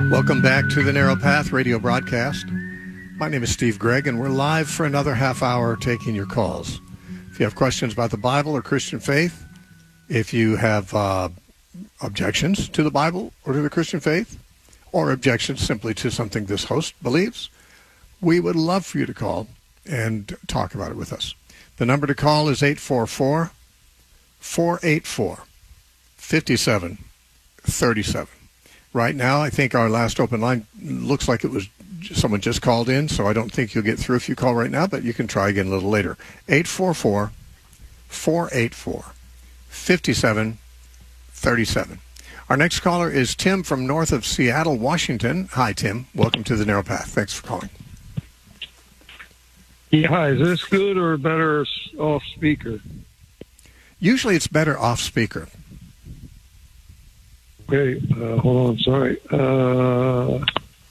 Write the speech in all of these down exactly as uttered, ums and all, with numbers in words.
Welcome back to the Narrow Path radio broadcast. My name is Steve Gregg, and we're live for another half hour taking your calls. If you have questions about the Bible or Christian faith, if you have uh, objections to the Bible or to the Christian faith, or objections simply to something this host believes, we would love for you to call and talk about it with us. The number to call is eight four four, four eight four, five seven three seven. Right now, I think our last open line looks like it was someone just called in, so I don't think you'll get through if you call right now, but you can try again a little later. eight four four, four eight four, five seven three seven. Our next caller is Tim from north of Seattle, Washington. Hi, Tim. Welcome to the Narrow Path. Thanks for calling. Yeah, hi. Is this good or better off speaker? Usually it's better off speaker. Okay, uh, hold on, sorry. Uh,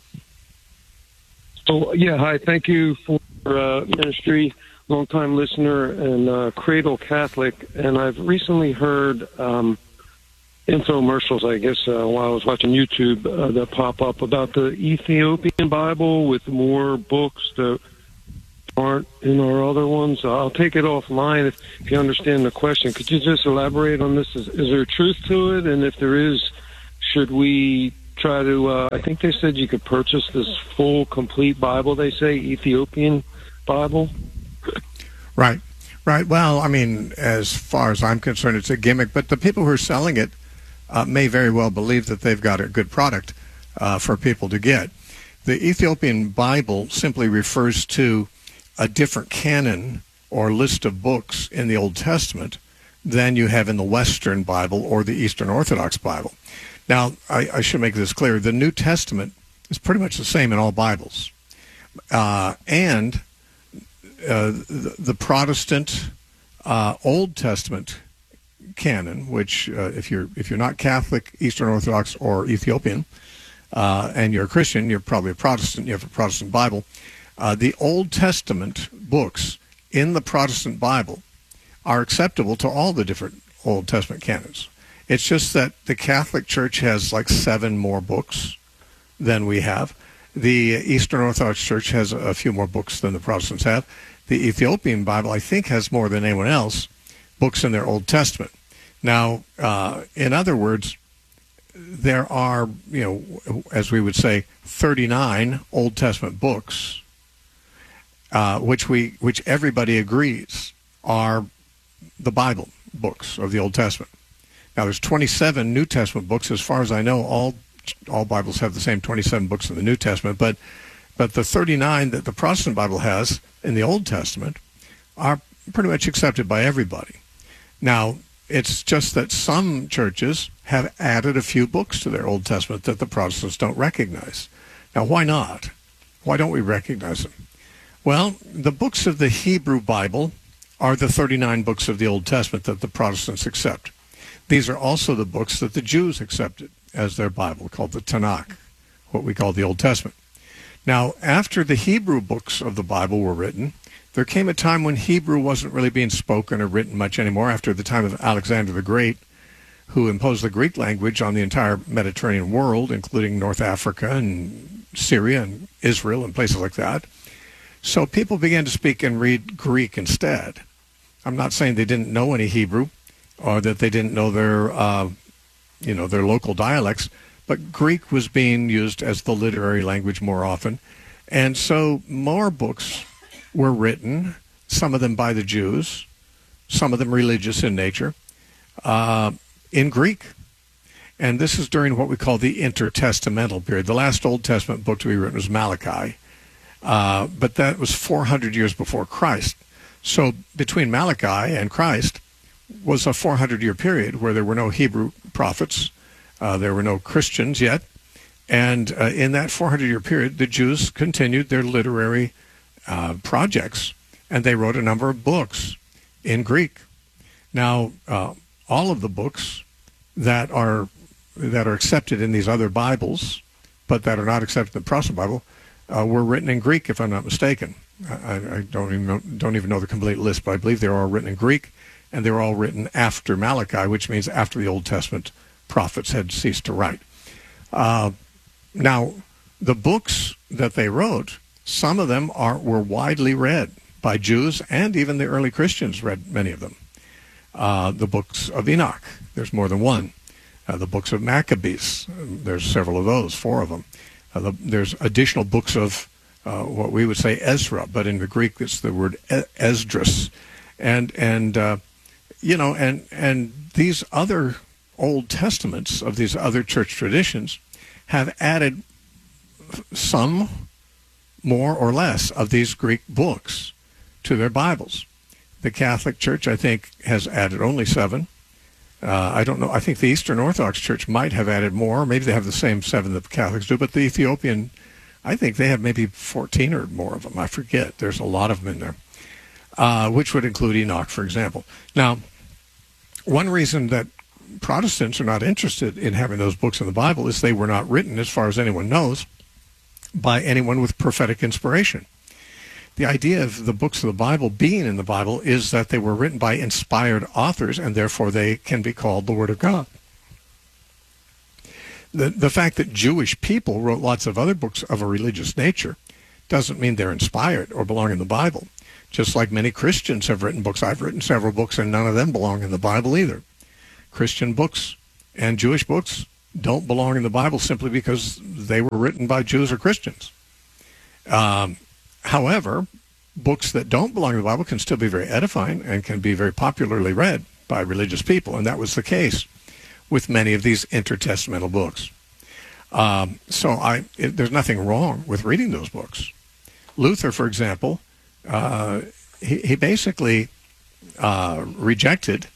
so, yeah, hi, thank you for uh, ministry, long-time listener and uh, Cradle Catholic, and I've recently heard um, infomercials, I guess, uh, while I was watching YouTube uh, that pop up about the Ethiopian Bible with more books that aren't in our other ones. I'll take it offline if, if you understand the question. Could you just elaborate on this? Is, is there truth to it? And if there is, should we try to, uh, I think they said you could purchase this full, complete Bible, they say, Ethiopian Bible? Right, right. Well, I mean, as far as I'm concerned, it's a gimmick, but the people who are selling it uh, may very well believe that they've got a good product uh, for people to get. The Ethiopian Bible simply refers to a different canon or list of books in the Old Testament than you have in the Western Bible or the Eastern Orthodox Bible. Now, I, I should make this clear. The New Testament is pretty much the same in all Bibles. Uh, and uh, the, the Protestant uh, Old Testament canon, which uh, if you're if you're not Catholic, Eastern Orthodox, or Ethiopian, uh, and you're a Christian, you're probably a Protestant, you have a Protestant Bible, uh, the Old Testament books in the Protestant Bible are acceptable to all the different Old Testament canons. It's just that the Catholic Church has like seven more books than we have. The Eastern Orthodox Church has a few more books than the Protestants have. The Ethiopian Bible, I think, has more than anyone else books in their Old Testament. Now, uh, in other words, there are, you know, as we would say, thirty-nine Old Testament books, uh, which we, which everybody agrees are the Bible books of the Old Testament. Now, there's twenty-seven New Testament books. As far as I know, all all Bibles have the same twenty-seven books in the New Testament, but but the thirty-nine that the Protestant Bible has in the Old Testament are pretty much accepted by everybody. Now, it's just that some churches have added a few books to their Old Testament that the Protestants don't recognize. Now, why not? Why don't we recognize them? Well, the books of the Hebrew Bible are the thirty-nine books of the Old Testament that the Protestants accept. These are also the books that the Jews accepted as their Bible, called the Tanakh, what we call the Old Testament. Now, after the Hebrew books of the Bible were written, there came a time when Hebrew wasn't really being spoken or written much anymore, after the time of Alexander the Great, who imposed the Greek language on the entire Mediterranean world, including North Africa and Syria and Israel and places like that. So people began to speak and read Greek instead. I'm not saying they didn't know any Hebrew, or that they didn't know their, uh, you know, their local dialects, but Greek was being used as the literary language more often. And so more books were written, some of them by the Jews, some of them religious in nature, uh, in Greek. And this is during what we call the intertestamental period. The last Old Testament book to be written was Malachi, uh, but that was four hundred years before Christ. So between Malachi and Christ was a four hundred year period where there were no Hebrew prophets, uh, there were no Christians yet, and uh, in that four hundred year period, the Jews continued their literary uh, projects, and they wrote a number of books in Greek. Now, uh, all of the books that are that are accepted in these other Bibles, but that are not accepted in the Protestant Bible, uh, were written in Greek, if I'm not mistaken. I, I don't even know, don't even know the complete list, but I believe they were all written in Greek. And they were all written after Malachi, which means after the Old Testament prophets had ceased to write. Uh, now, the books that they wrote, some of them are were widely read by Jews, and even the early Christians read many of them. Uh, the books of Enoch, there's more than one. Uh, the books of Maccabees, there's several of those, four of them. Uh, the, there's additional books of uh, what we would say Ezra, but in the Greek it's the word Esdras. And, and uh, you know, and, and these other Old Testaments of these other church traditions have added some more or less of these Greek books to their Bibles. The Catholic Church, I think, has added only seven. Uh, I don't know. I think the Eastern Orthodox Church might have added more. Maybe they have the same seven that the Catholics do. But the Ethiopian, I think they have maybe fourteen or more of them. I forget. There's a lot of them in there, uh, which would include Enoch, for example. Now, one reason that Protestants are not interested in having those books in the Bible is they were not written, as far as anyone knows, by anyone with prophetic inspiration. The idea of the books of the Bible being in the Bible is that they were written by inspired authors, and therefore they can be called the Word of God. The, the fact that Jewish people wrote lots of other books of a religious nature doesn't mean they're inspired or belong in the Bible. Just like many Christians have written books. I've written several books, and none of them belong in the Bible either. Christian books and Jewish books don't belong in the Bible simply because they were written by Jews or Christians. Um, however, books that don't belong in the Bible can still be very edifying and can be very popularly read by religious people, and that was the case with many of these intertestamental books. Um, so I, it, there's nothing wrong with reading those books. Luther, for example, uh, he, he basically uh, rejected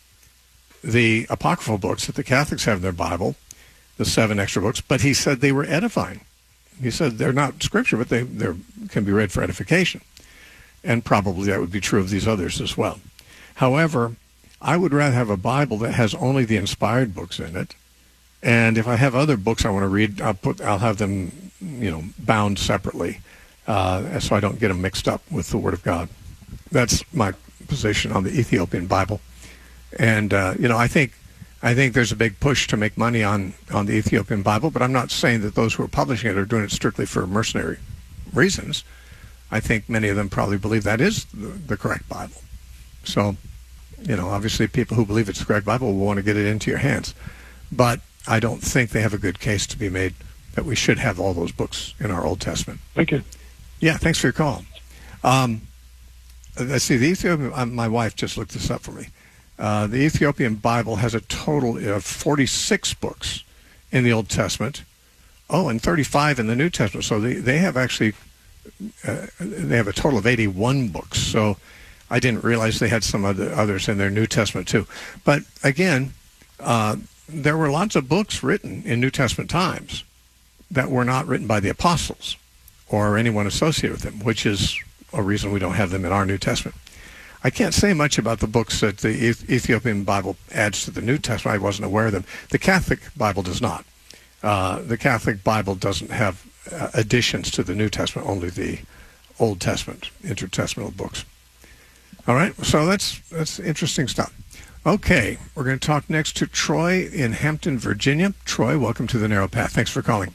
the apocryphal books that the Catholics have in their Bible, the seven extra books, but he said they were edifying. He said they're not scripture, but they they can be read for edification. And probably that would be true of these others as well. However, I would rather have a Bible that has only the inspired books in it. And if I have other books I want to read, I'll put I'll have them, you know, bound separately, uh, so I don't get them mixed up with the Word of God. That's my position on the Ethiopian Bible. And uh, you know, I think I think there's a big push to make money on on the Ethiopian Bible, but I'm not saying that those who are publishing it are doing it strictly for mercenary reasons. I think many of them probably believe that is the, the correct Bible. So, you know, obviously people who believe it's the correct Bible will want to get it into your hands. But I don't think they have a good case to be made that we should have all those books in our Old Testament. Thank you. Yeah, thanks for your call. Um, let's see, the Ethiopian, uh, my wife just looked this up for me. Uh, the Ethiopian Bible has a total of forty-six books in the Old Testament. Oh, and thirty-five in the New Testament. So they, they have actually, uh, they have a total of eighty-one books. So I didn't realize they had some other, others in their New Testament too. But again, uh, there were lots of books written in New Testament times that were not written by the apostles or anyone associated with them, which is a reason we don't have them in our New Testament. I can't say much about the books that the Ethiopian Bible adds to the New Testament. I wasn't aware of them. The Catholic Bible does not. Uh, the Catholic Bible doesn't have uh, additions to the New Testament, only the Old Testament, intertestamental books. All right, so that's that's interesting stuff. Okay, we're going to talk next to Troy in Hampton, Virginia. Troy, welcome to the Narrow Path. Thanks for calling.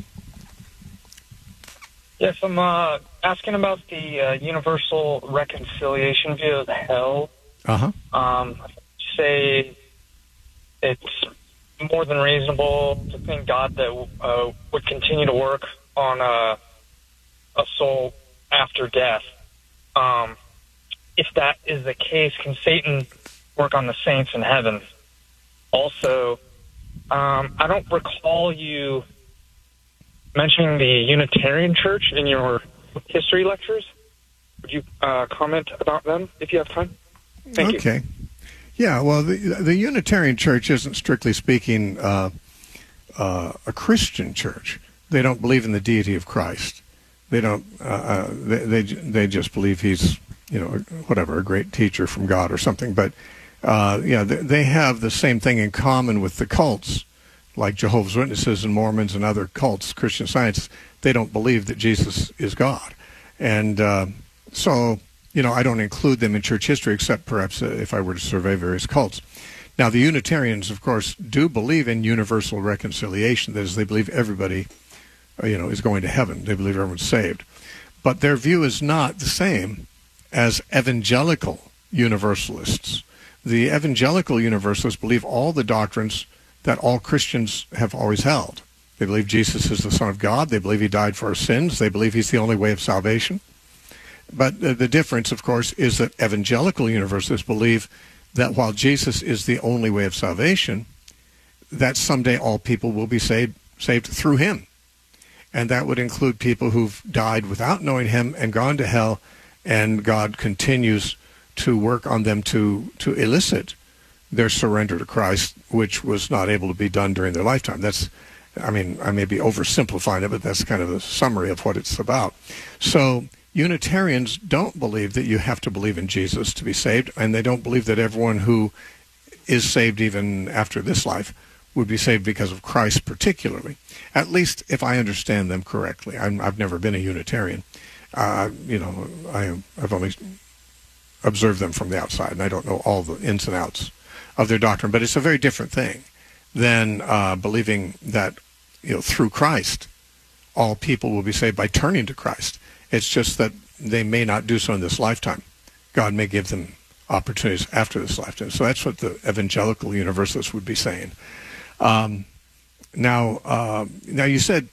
Yes, I'm uh, asking about the uh, universal reconciliation view of hell. Uh-huh. Um, say it's more than reasonable to think God that uh, would continue to work on a, a soul after death. Um, if that is the case, can Satan work on the saints in heaven? Also, um, I don't recall you mentioning the Unitarian Church in your history lectures. Would you uh, comment about them if you have time? Thank okay. you. Yeah, well, the, the Unitarian Church isn't strictly speaking uh, uh, a Christian church. They don't believe in the deity of Christ. They don't. Uh, uh, they, they they just believe he's, you know, whatever, a great teacher from God or something. But uh, yeah, they, they have the same thing in common with the cults, like Jehovah's Witnesses and Mormons and other cults, Christian Science. They don't believe that Jesus is God, and uh, so. You know, I don't include them in church history, except perhaps uh, if I were to survey various cults. Now, the Unitarians, of course, do believe in universal reconciliation. That is, they believe everybody uh, you know, is going to heaven. They believe everyone's saved. But their view is not the same as evangelical universalists. The evangelical universalists believe all the doctrines that all Christians have always held. They believe Jesus is the Son of God. They believe he died for our sins. They believe he's the only way of salvation. But the, the difference, of course, is that evangelical universalists believe that while Jesus is the only way of salvation, that someday all people will be saved, saved through him. And that would include people who've died without knowing him and gone to hell, and God continues to work on them to, to elicit their surrender to Christ, which was not able to be done during their lifetime. That's, I mean, I may be oversimplifying it, but that's kind of a summary of what it's about. So Unitarians don't believe that you have to believe in Jesus to be saved, and they don't believe that everyone who is saved even after this life would be saved because of Christ particularly. At least if I understand them correctly. I'm, I've never been a Unitarian. Uh, you know, I, I've only observed them from the outside, and I don't know all the ins and outs of their doctrine. But it's a very different thing than uh, believing that, you know, through Christ, all people will be saved by turning to Christ. It's just that they may not do so in this lifetime. God may give them opportunities after this lifetime. So that's what the evangelical universalists would be saying. Um, now, uh, now you said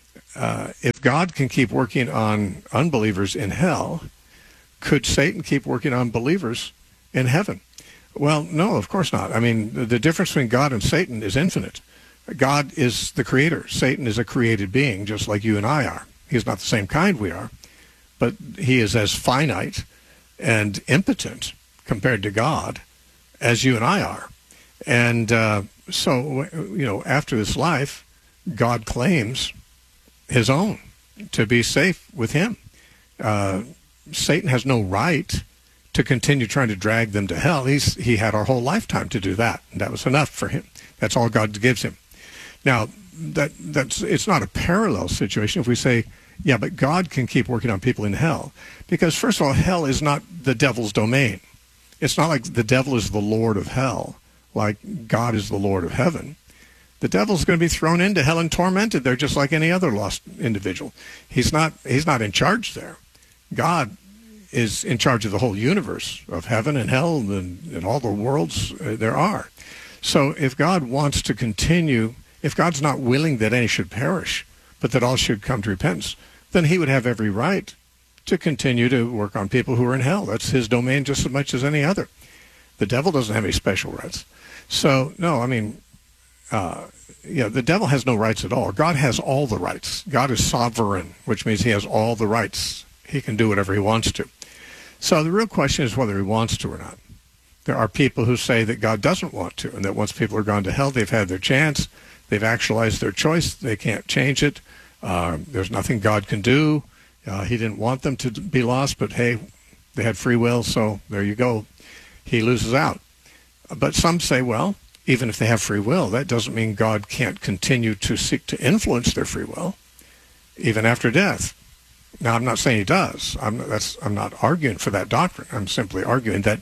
uh, if God can keep working on unbelievers in hell, could Satan keep working on believers in heaven? Well, no, of course not. I mean, the, the difference between God and Satan is infinite. God is the creator. Satan is a created being, just like you and I are. He's not the same kind we are, but he is as finite and impotent compared to God as you and I are. And uh, so, you know, after this life, God claims his own to be safe with him. Uh, Satan has no right to continue trying to drag them to hell. He's, he had our whole lifetime to do that, and that was enough for him. That's all God gives him. Now, that that's it's not a parallel situation if we say, yeah, but God can keep working on people in hell. Because, first of all, hell is not the devil's domain. It's not like the devil is the Lord of hell, like God is the Lord of heaven. The devil's going to be thrown into hell and tormented there just like any other lost individual. He's not, he's not in charge there. God is in charge of the whole universe of heaven and hell and, and all the worlds uh, there are. So if God wants to continue, if God's not willing that any should perish, but that all should come to repentance, then he would have every right to continue to work on people who are in hell. That's his domain just as much as any other. The devil doesn't have any special rights. So, no, I mean, uh, yeah, the devil has no rights at all. God has all the rights. God is sovereign, which means he has all the rights. He can do whatever he wants to. So the real question is whether he wants to or not. There are people who say that God doesn't want to, and that once people are gone to hell, they've had their chance, they've actualized their choice, they can't change it, uh, there's nothing God can do. Uh, he didn't want them to be lost, but hey, they had free will, so there you go. He loses out. But some say, well, even if they have free will, that doesn't mean God can't continue to seek to influence their free will, even after death. Now, I'm not saying he does. I'm, that's, I'm not arguing for that doctrine. I'm simply arguing that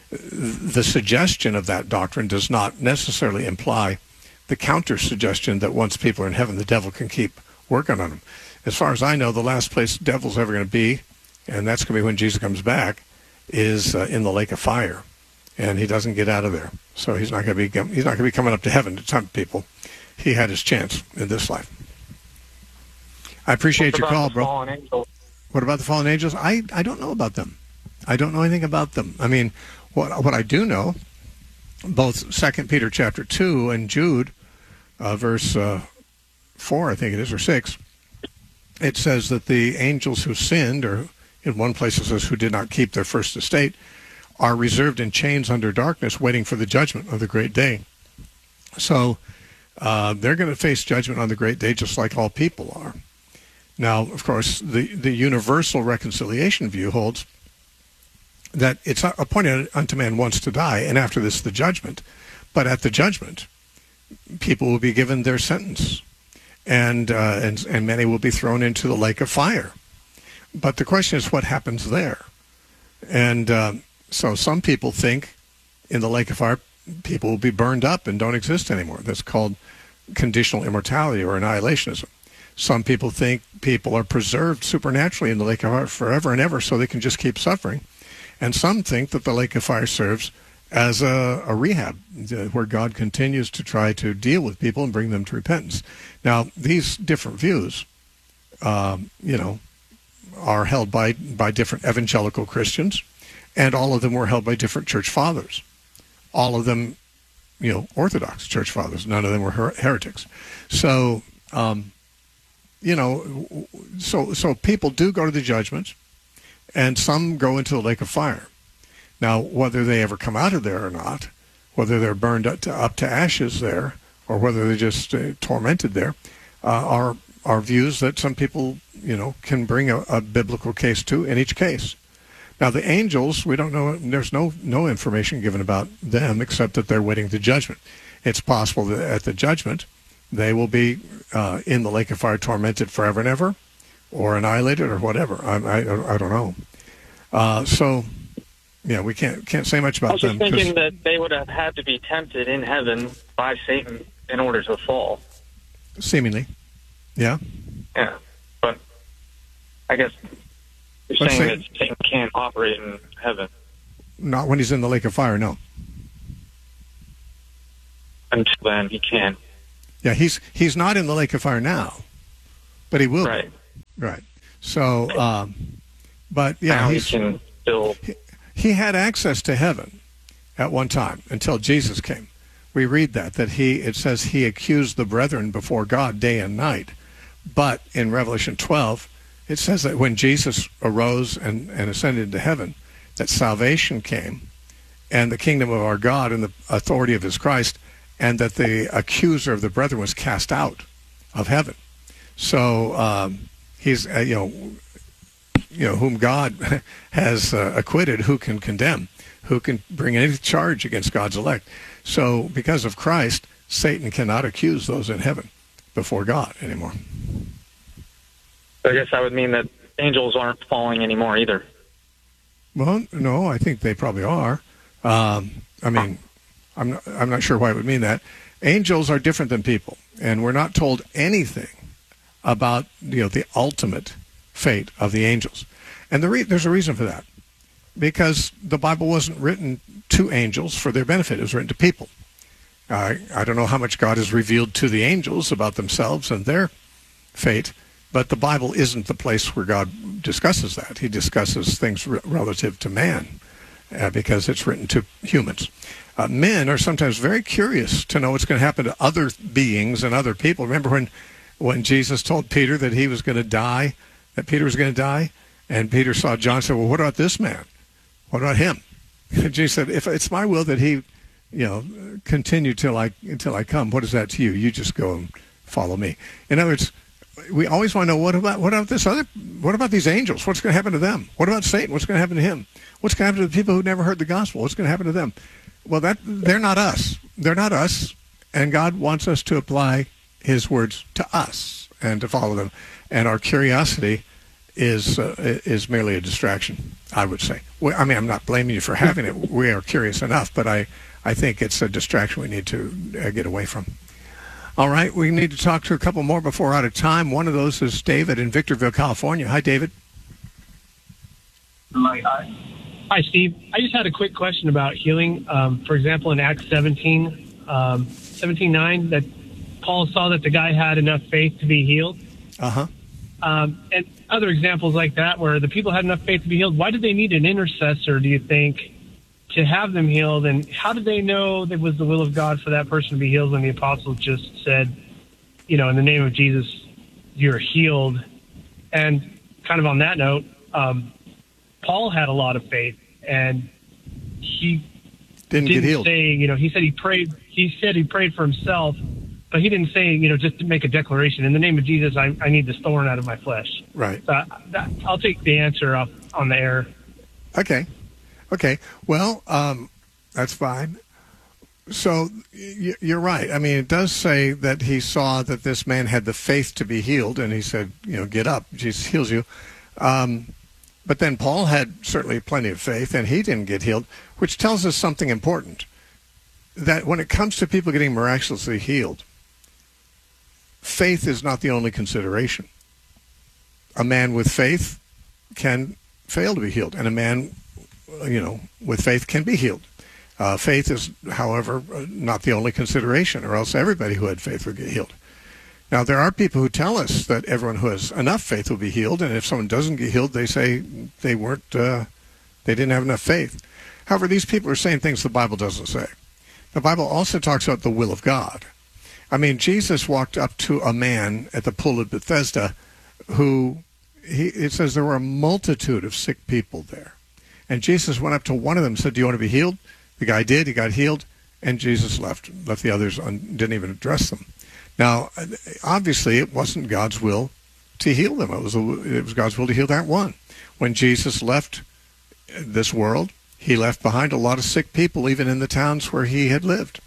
the suggestion of that doctrine does not necessarily imply the counter-suggestion that once people are in heaven, the devil can keep working on them. As far as I know, the last place the devil's ever going to be, and that's going to be when Jesus comes back, is uh, in the lake of fire, and he doesn't get out of there. So he's not going to be he's not going to be coming up to heaven to tempt people. He had his chance in this life. I appreciate your call, bro. What about the fallen angels? I, I don't know about them. I don't know anything about them. I mean, what what I do know, both Second Peter chapter two and Jude, uh, verse uh, four, I think it is, or six, it says that the angels who sinned, or in one place it says who did not keep their first estate, are reserved in chains under darkness, waiting for the judgment of the great day. So uh, they're going to face judgment on the great day just like all people are. Now, of course, the, the universal reconciliation view holds that it's appointed unto man once to die, and after this the judgment. But at the judgment, people will be given their sentence, and uh, and and many will be thrown into the lake of fire. But the question is, what happens there? And uh, so some people think in the lake of fire, people will be burned up and don't exist anymore. That's called conditional immortality or annihilationism. Some people think people are preserved supernaturally in the lake of fire forever and ever so they can just keep suffering. And some think that the lake of fire serves as a, a rehab, where God continues to try to deal with people and bring them to repentance. Now, these different views, um, you know, are held by, by different evangelical Christians, and all of them were held by different church fathers. All of them, you know, Orthodox church fathers. None of them were her- heretics. So, um, you know, so so people do go to the judgment, and some go into the lake of fire. Now, whether they ever come out of there or not, whether they're burned up to, up to ashes there, or whether they're just uh, tormented there, uh, are are views that some people, you know, can bring a, a biblical case to in each case. Now, the angels, we don't know, there's no, no information given about them except that they're waiting the judgment. It's possible that at the judgment, they will be uh, in the lake of fire tormented forever and ever, or annihilated, or whatever. I, I, I don't know. Uh, so, yeah, we can't can't say much about I was just them. thinking that they would have had to be tempted in heaven by Satan in order to fall. Seemingly, yeah. Yeah, but I guess you're But saying Satan- that Satan can't operate in heaven Not when he's in the lake of fire, no. until then. He can. Yeah, he's he's not in the lake of fire now, but he will be. Right. Right. So, um, but yeah, now he he's, can still. he had access to heaven at one time until Jesus came. We read that, that he, it says he accused the brethren before God day and night. But in Revelation twelve, it says that when Jesus arose and, and ascended into heaven, that salvation came and the kingdom of our God and the authority of his Christ, and that the accuser of the brethren was cast out of heaven. So um, he's, uh, you know, you know, whom God has uh, acquitted, who can condemn? Who can bring any charge against God's elect? So because of Christ, Satan cannot accuse those in heaven before God anymore. I guess that would mean that angels aren't falling anymore either. Well, no, I think they probably are. Um, I mean, I'm not, I'm not sure why it would mean that. Angels are different than people, and we're not told anything about, you know, the ultimate fate of the angels. And the re- there's a reason for that, because the Bible wasn't written to angels for their benefit. It was written to people. Uh, I don't know how much God has revealed to the angels about themselves and their fate, but the Bible isn't the place where God discusses that. He discusses things re- relative to man, uh, because it's written to humans. Uh, men are sometimes very curious to know what's going to happen to other beings and other people. Remember when, when Jesus told Peter that he was going to die, that Peter was going to die, and Peter saw John and said, well, what about this man? What about him? And Jesus said, if it's my will that he, you know, continue till I until I come, what is that to you? You just go and follow me. In other words, we always want to know, what about what about this other? What about these angels? What's going to happen to them? What about Satan? What's going to happen to him? What's going to happen to the people who never heard the gospel? What's going to happen to them? Well, that they're not us. They're not us, and God wants us to apply His words to us and to follow them. And our curiosity is uh, is merely a distraction, I would say. Well, I mean, I'm not blaming you for having it. We are curious enough, but I, I think it's a distraction we need to uh, get away from. All right, we need to talk to a couple more before we're out of time. One of those is David in Victorville, California. Hi, David. Hi, Steve. I just had a quick question about healing. Um, for example, in Acts seventeen, um, seventeen nine, that Paul saw that the guy had enough faith to be healed. Uh-huh. Um, and other examples like that where the people had enough faith to be healed. Why did they need an intercessor, do you think, to have them healed? And how did they know that it was the will of God for that person to be healed when the apostles just said, you know, in the name of Jesus, you're healed? And kind of on that note, um, Paul had a lot of faith, and he Didn't, didn't get healed. say, you know, he said he prayed, he said he prayed for himself, but he didn't say, you know, just to make a declaration, in the name of Jesus, I, I need this thorn out of my flesh. Right. So that, I'll take the answer off on the air. Okay. Okay. Well, um, that's fine. So y- you're right. I mean, it does say that he saw that this man had the faith to be healed, and he said, you know, get up, Jesus heals you. Um, but then Paul had certainly plenty of faith, and he didn't get healed, which tells us something important, that when it comes to people getting miraculously healed, faith is not the only consideration. A man with faith can fail to be healed, and a man, you know, with faith can be healed. Uh, faith is, however, not the only consideration, or else everybody who had faith would get healed. Now, there are people who tell us that everyone who has enough faith will be healed, and if someone doesn't get healed, they say they weren't, uh, they didn't have enough faith. However, these people are saying things the Bible doesn't say. The Bible also talks about the will of God. I mean, Jesus walked up to a man at the pool of Bethesda who, he, it says there were a multitude of sick people there. And Jesus went up to one of them and said, "Do you want to be healed?" The guy did. He got healed, and Jesus left, left the others, and didn't even address them. Now, obviously, it wasn't God's will to heal them. It was, it was God's will to heal that one. When Jesus left this world, he left behind a lot of sick people, even in the towns where he had lived.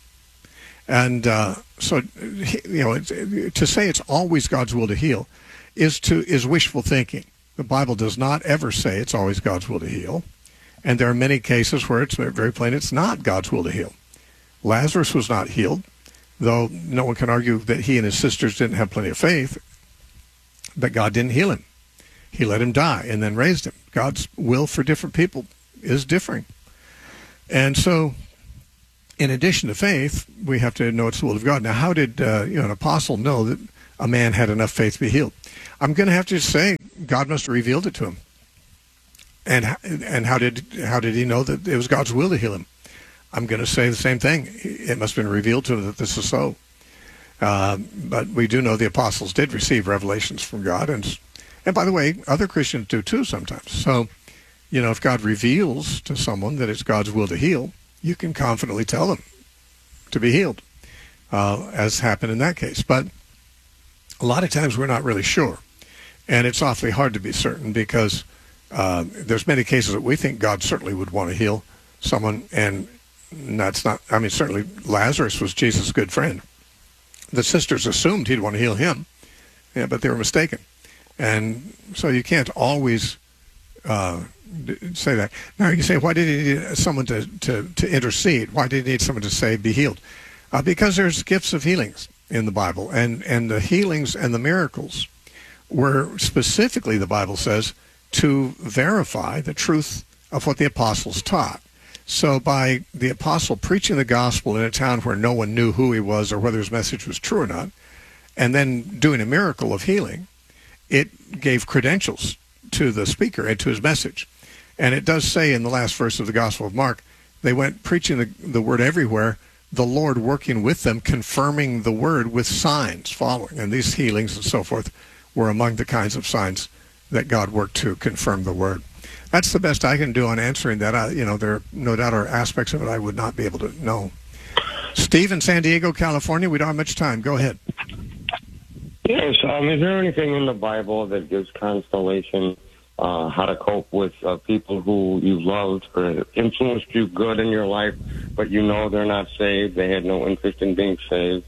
And uh, so, you know, to say it's always God's will to heal is to is wishful thinking. The Bible does not ever say it's always God's will to heal. And there are many cases where it's very plain it's not God's will to heal. Lazarus was not healed, though no one can argue that he and his sisters didn't have plenty of faith, but God didn't heal him. He let him die and then raised him. God's will for different people is differing. And so, in addition to faith, we have to know it's the will of God. Now, how did uh, you know, an apostle know that a man had enough faith to be healed? I'm going to have to say God must have revealed it to him. And and how did how did he know that it was God's will to heal him? I'm going to say the same thing. It must have been revealed to him that this is so. Uh, but we do know the apostles did receive revelations from God, and and by the way, other Christians do too sometimes. So, you know, if God reveals to someone that it's God's will to heal, you can confidently tell them to be healed, uh, as happened in that case. But a lot of times we're not really sure, and it's awfully hard to be certain because uh, there's many cases that we think God certainly would want to heal someone, and that's not. I mean, certainly Lazarus was Jesus' good friend. The sisters assumed he'd want to heal him, yeah, but they were mistaken, and so you can't always uh, say that. Now you say, why did he need someone to, to, to intercede? Why did he need someone to say, be healed? Uh, because there's gifts of healings in the Bible, and, and the healings and the miracles were specifically, the Bible says, to verify the truth of what the apostles taught. So by the apostle preaching the gospel in a town where no one knew who he was or whether his message was true or not, and then doing a miracle of healing, it gave credentials to the speaker and to his message. And it does say in the last verse of the Gospel of Mark, they went preaching the, the word everywhere, the Lord working with them, confirming the word with signs following. And these healings and so forth were among the kinds of signs that God worked to confirm the word. That's the best I can do on answering that. I, you know, there no doubt are aspects of it I would not be able to know. Steve in San Diego, California, we don't have much time. Go ahead. Yes, um, is there anything in the Bible that gives consolation, uh, how to cope with uh, people who you loved or influenced you good in your life, but you know they're not saved, they had no interest in being saved?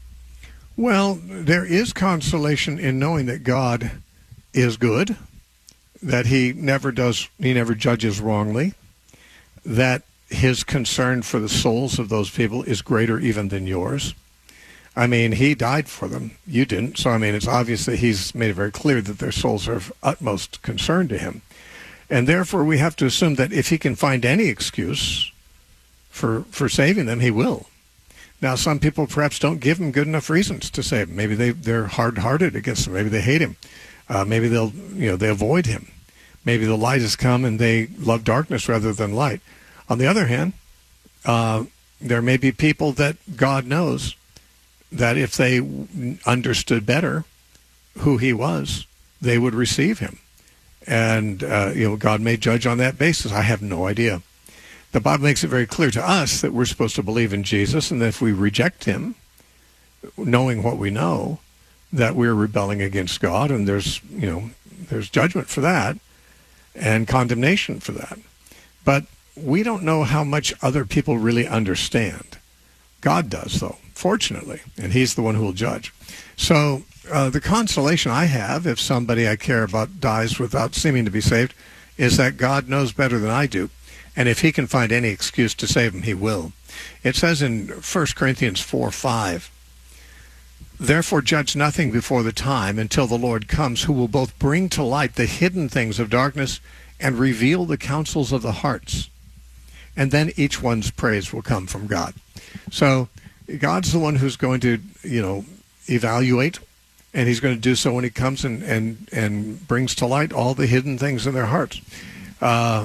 Well, there is consolation in knowing that God is good, that he never does, he never judges wrongly, that his concern for the souls of those people is greater even than yours. I mean, he died for them. You didn't. So, I mean, it's obvious that he's made it very clear that their souls are of utmost concern to him. And therefore, we have to assume that if he can find any excuse for for saving them, he will. Now, some people perhaps don't give him good enough reasons to save him. Maybe they, they're hard-hearted against him. Maybe they hate him. Uh, maybe they'll, you know, they avoid him. Maybe the light has come and they love darkness rather than light. On the other hand, uh, there may be people that God knows that if they understood better who he was, they would receive him. And, uh, you know, God may judge on that basis. I have no idea. The Bible makes it very clear to us that we're supposed to believe in Jesus, and that if we reject him, knowing what we know, that we're rebelling against God, and there's, you know, there's judgment for that and condemnation for that. But we don't know how much other people really understand. God does, though, fortunately, and he's the one who will judge. So uh, the consolation I have, if somebody I care about dies without seeming to be saved, is that God knows better than I do, and if he can find any excuse to save him, he will. It says in First Corinthians four five, Therefore judge nothing before the time until the Lord comes, who will both bring to light the hidden things of darkness and reveal the counsels of the hearts. And then each one's praise will come from God. So God's the one who's going to, you know, evaluate, and he's going to do so when he comes and, and, and brings to light all the hidden things in their hearts. Uh,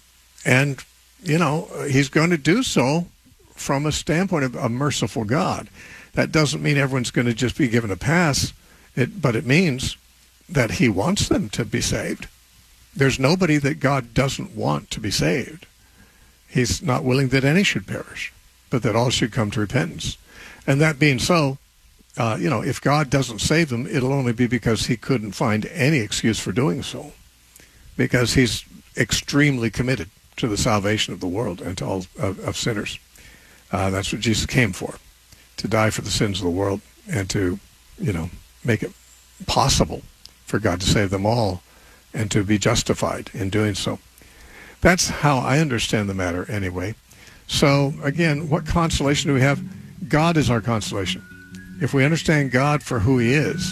and, you know, he's going to do so from a standpoint of a merciful God. That doesn't mean everyone's going to just be given a pass, it, but it means that he wants them to be saved. There's nobody that God doesn't want to be saved. He's not willing that any should perish, but that all should come to repentance. And that being so, uh, you know, if God doesn't save them, it'll only be because he couldn't find any excuse for doing so, because he's extremely committed to the salvation of the world and to all of, of sinners. Uh, that's what Jesus came for, to die for the sins of the world and to, you know, make it possible for God to save them all and to be justified in doing so. That's how I understand the matter anyway. So again, what consolation do we have? God is our consolation. If we understand God for who he is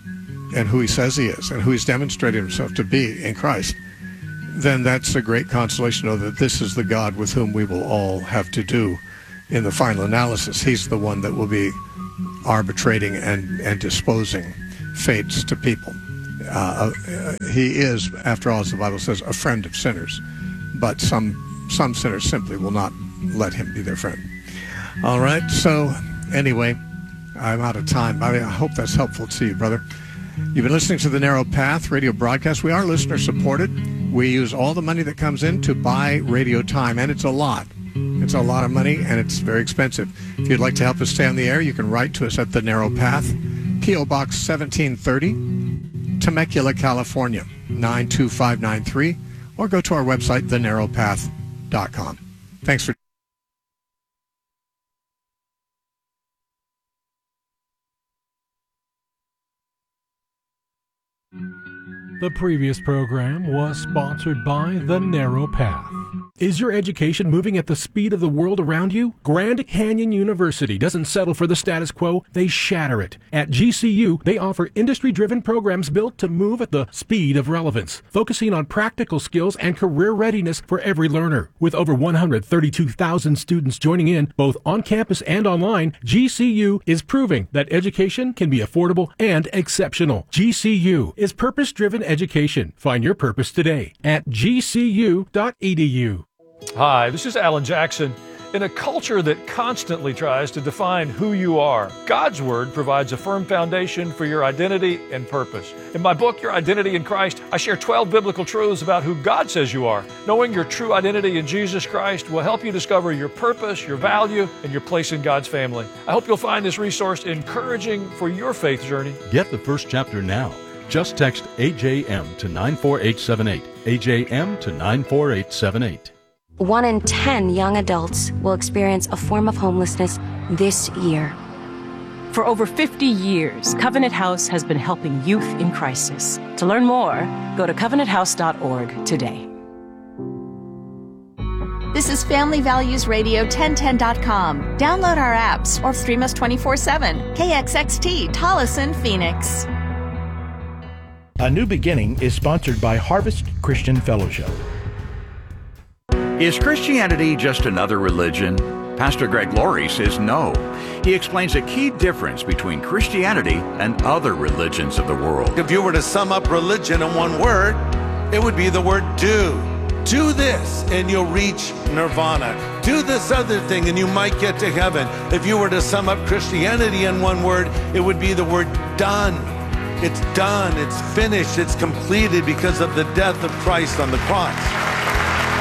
and who he says he is and who he's demonstrated himself to be in Christ, then that's a great consolation to know that this is the God with whom we will all have to do in the final analysis. He's the one that will be arbitrating and, and disposing fates to people. Uh, uh, he is, after all, as the Bible says, a friend of sinners. But some some sinners simply will not let him be their friend. All right, so anyway, I'm out of time. I, mean, I hope that's helpful to you, brother. You've been listening to the Narrow Path radio broadcast. We are listener-supported. We use all the money that comes in to buy radio time, and it's a lot. It's a lot of money, and it's very expensive. If you'd like to help us stay on the air, you can write to us at The Narrow Path, P O Box seventeen thirty, Temecula, California, nine two five nine three, or go to our website, the narrow path dot com. Thanks for The previous program was sponsored by The Narrow Path. Is your education moving at the speed of the world around you? Grand Canyon University doesn't settle for the status quo, they shatter it. At G C U, they offer industry-driven programs built to move at the speed of relevance, focusing on practical skills and career readiness for every learner. With over one hundred thirty-two thousand students joining in, both on campus and online, G C U is proving that education can be affordable and exceptional. G C U is purpose-driven education. Find your purpose today at g c u dot e d u. Hi, this is Alan Jackson. In a culture that constantly tries to define who you are, God's Word provides a firm foundation for your identity and purpose. In my book, Your Identity in Christ, I share twelve biblical truths about who God says you are. Knowing your true identity in Jesus Christ will help you discover your purpose, your value, and your place in God's family. I hope you'll find this resource encouraging for your faith journey. Get the first chapter now. Just text A J M to nine four eight seven eight. A J M to nine four eight seven eight. One in ten young adults will experience a form of homelessness this year. For over fifty years, Covenant House has been helping youth in crisis. To learn more, go to covenant house dot org today. This is Family Values Radio ten ten dot com. Download our apps or stream us twenty-four seven. K X X T, Tolleson, Phoenix. A New Beginning is sponsored by Harvest Christian Fellowship. Is Christianity just another religion? Pastor Greg Laurie says no. He explains a key difference between Christianity and other religions of the world. If you were to sum up religion in one word, it would be the word do. Do this and you'll reach nirvana. Do this other thing and you might get to heaven. If you were to sum up Christianity in one word, it would be the word done. It's done, it's finished, it's completed because of the death of Christ on the cross.